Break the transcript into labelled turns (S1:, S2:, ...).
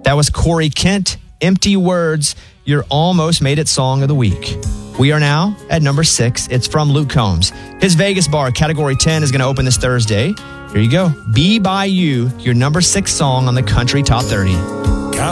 S1: That was Corey Kent, Empty Words, your almost made it song of the week. We are now at number 6. It's from Luke Combs. His Vegas bar, Category 10, is going to open this Thursday. Here you go. Be By You, your number 6 song on the Country Top 30.